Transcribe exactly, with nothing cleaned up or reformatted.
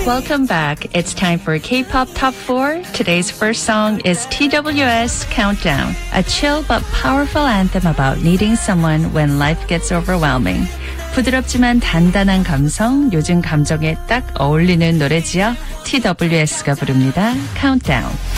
Welcome back. It's time for K-pop Top four. Today's first song is T W S Countdown, a chill but powerful anthem about needing someone when life gets overwhelming. 부드럽지만 단단한 감성, 요즘 감정에 딱 어울리는 노래지요. T W S가 부릅니다. Countdown.